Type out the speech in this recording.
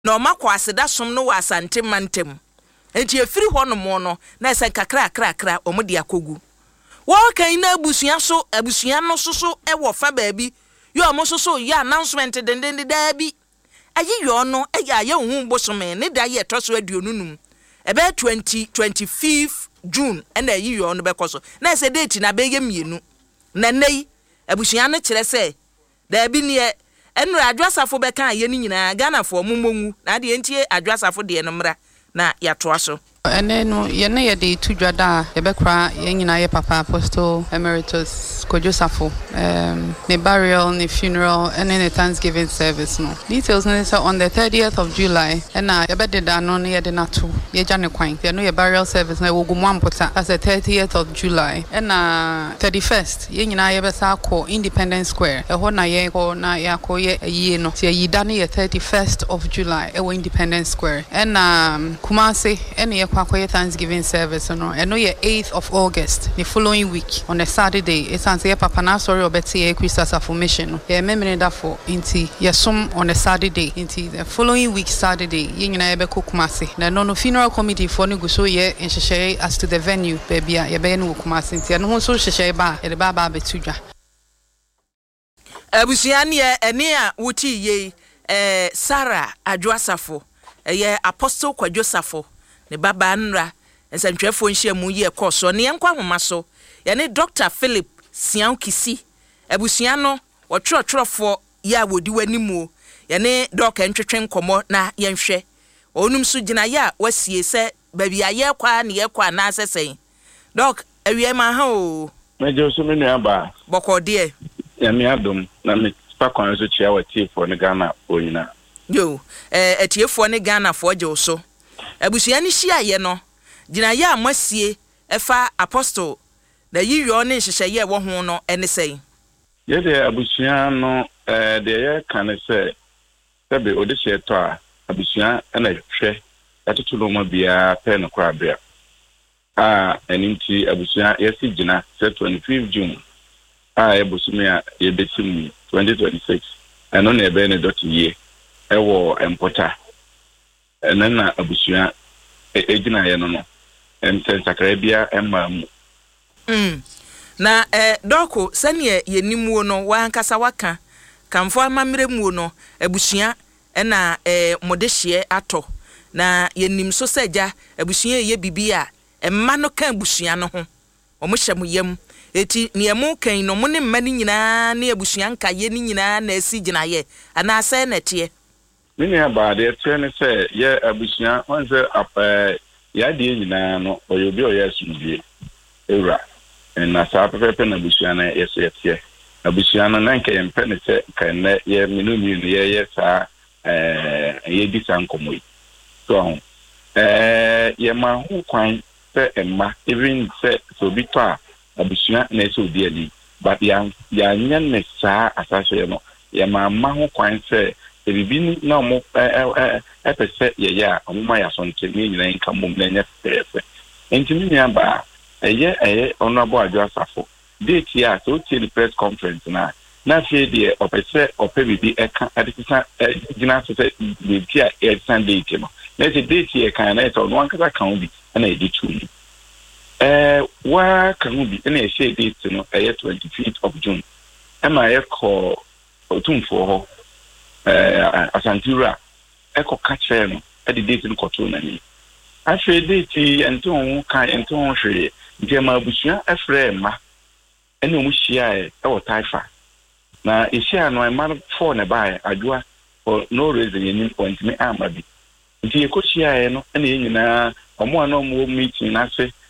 na ọmakwa aseda som no wa asante mantem enti efiri ho no mo no na ese kakra omudi akogu wo kan na abusua so abusua no soso e wo fa baabi yo mo soso ya announcement denden da bi ayi yo no ya ye hu bosome ne da ye toso aduonunum ebe 25 June na ayi yo no bekoso na ese date na be ye mienu na nei abusua no kire se da bi ne enura adwasafo beka ye ni nyina Ghana fo momongu na de entie adwasafo de no mra na ya toa so ene no ye na ye de tudwada ye bekra ye nyina ye papa Apostle Emeritus Kojosafo ne burial ne funeral and then the Thanksgiving service no details no say on the 30th of July and ye be de da no ye de na to ye ja ne kwan ye no ye burial service na wo gumu ampota as the 30th of July and 31st ye nyina ye be sa ko Independence Square e ho na ye ko na ya ko ye yi no ye yi da ne ye 31st of July e wo Independence Square and Kumasi and ye kwakoye Thanksgiving service no eno ye 8th of August the following week on a Saturday it's an say papa na sorry obeti e Christmas affirmation ye memene da for inti ye som on a Saturday inti the following week Saturday ye nyina ye be Kumasi na no funeral committee for no go so ye nhyehyɛ as to the venue baby ye be no Kumasi inti no so hyehyɛ ba ye de ba betudwa abusua ne ene a wuti ye Sarah Adwasafo ye Apostle Kojosafo ne baba nra nsantwefo nhyiamu ye koso ne yenkwa homa so ye ne Dr. Philip Sian Kisi abusua no wotwerofo ya wodi wanimu ye ne doc entwetwe nkomo na yenhwe onum so gina ya wasie se baby aye kwa ne ye kwa na asesen doc awie ma ha o mejo so me nuaba bokode ya mi adom na me pa kwan so chia watifo ne Ghana onyina yo etiefo ne Ghana fo je so abusua ni hia ye no gina ya amasie efa Apostle na yiyo ne hyehyeye wo ho no ene sei ye de abusua no de ye kan se sebe odehye to a abusua na hwe atoto no ma bia pe no kwa bia eninti abusua yesi gina 25 June ebusumi a ye betim 2026 eno na ebe ne dot ye ewo empota enana abusua ejina ye no sakrabia emamu na doko sane ye nimuo no wankasa waka kamfo amamre muo no abusua na modehye ato na ye nimso seja abusua ye bibia emma no kan abusua no ho omo hyem yam eti niemu kan no mo ne mma ni nyina na abusua nka ye ni nyina na asi gina ye ana ase na tie mini abade trene se ye abusua onse ya die nyina no oyobi oyasudie ewra na sa pepe na abusua na yesie abusua no na nke yempe ne se kan na ye minunu ye sa ye disankomo so ye ma hu kwan se emma even se so bitwa abusua na so die ali but ya nyen ne sa asase no ye ma hu kwan se ebibi na mo epese ye ya omuma ya sonke ni nyina nka mom na nya fefe entimi nya ba eye honorable Adwasafo date ya so the press conference na fe de opese opebibi eka adikisa gina so se date ya Sunday no na se date ya kan na so no ankasa kan bi na e ditu wa kan bi na e share date no 25th of June ema ye ko otumfo ho asantura eko kache no edi date no koto na ni afi date enton kan enton hwe ndema abusua efrema ene omu hia e wo taifa na ehia no ema for ne bai adwa for no reason any point me amabi ndi ekochia e no ene nyina omo ano mo meeting na se